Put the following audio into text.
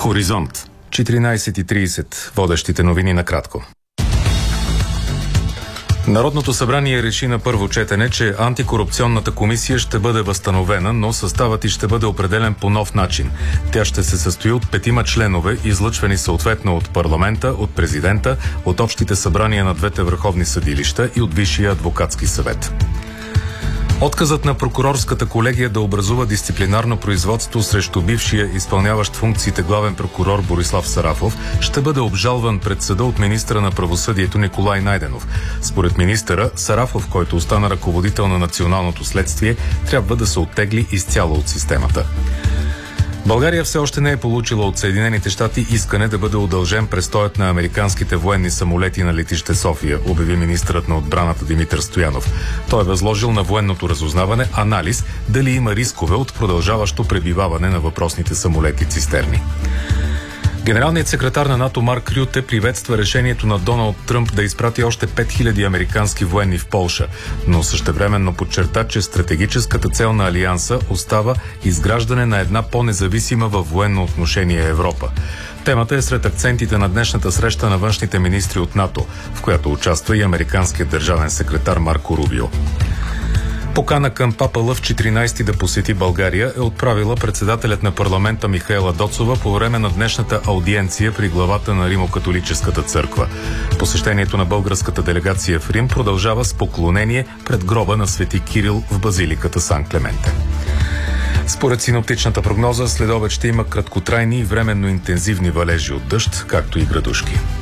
Хоризонт. 14:30. Водещите новини накратко. Народното събрание реши на първо четене, че антикорупционната комисия ще бъде възстановена, но съставът й ще бъде определен по нов начин. Тя ще се състои от 5 членове, излъчвани съответно от парламента, от президента, от общите събрания на двете върховни съдилища и от Висшия адвокатски съвет. Отказът на прокурорската колегия да образува дисциплинарно производство срещу бившия изпълняващ функциите главен прокурор Борислав Сарафов ще бъде обжалван пред съда от министъра на правосъдието Николай Найденов. Според министъра, Сарафов, който остана ръководител на националното следствие, трябва да се оттегли изцяло от системата. България все още не е получила от Съединените щати искане да бъде удължен престоят на американските военни самолети на летище София, обяви министърът на отбраната Димитър Стоянов. Той е възложил на военното разузнаване анализ дали има рискове от продължаващо пребиваване на въпросните самолети-цистерни. Генералният секретар на НАТО Марк Рюте приветства решението на Доналд Тръмп да изпрати още 5000 американски военни в Полша, но същевременно подчерта, че стратегическата цел на Алианса остава изграждане на една по-независима във военно отношение Европа. Темата е сред акцентите на днешната среща на външните министри от НАТО, в която участва и американският държавен секретар Марко Рубио. Покана към папа Лъв 14 да посети България е отправила председателят на парламента Михаела Доцова по време на днешната аудиенция при главата на Римо-католическата църква. Посещението на българската делегация в Рим продължава с поклонение пред гроба на свети Кирил в базиликата Сан Клементе. Според синоптичната прогноза, следобед ще има краткотрайни и временно интензивни валежи от дъжд, както и градушки.